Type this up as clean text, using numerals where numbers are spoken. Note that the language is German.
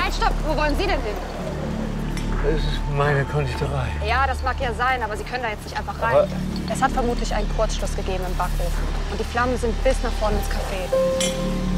Halt, stopp! Wo wollen Sie denn hin? Das ist meine Konditorei. Ja, das mag ja sein, aber Sie können da jetzt nicht einfach rein. Aber es hat vermutlich einen Kurzschluss gegeben im Backofen. Und die Flammen sind bis nach vorne ins Café.